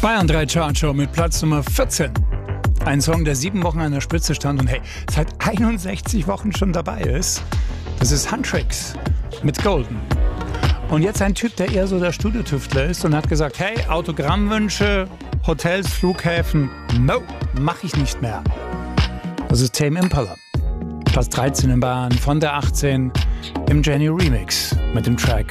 Bayern 3 Chartshow mit Platz Nummer 14. Ein Song, der 7 Wochen an der Spitze stand und seit 61 Wochen schon dabei ist. Das ist Huntrix mit Golden. Und jetzt ein Typ, der eher so der Studiotüftler ist und hat gesagt, Autogrammwünsche, Hotels, Flughäfen, no, mach ich nicht mehr. Das ist Tame Impala. Platz 13 in Bayern von der 18 im Jenny Remix mit dem Track